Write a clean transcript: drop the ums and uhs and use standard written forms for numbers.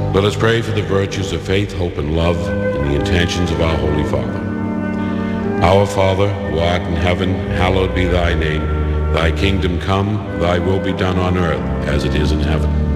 Let us pray for the virtues of faith, hope, and love in the intentions of our Holy Father. Our Father, who art in heaven, hallowed be thy name. Thy kingdom come, thy will be done on earth as it is in heaven.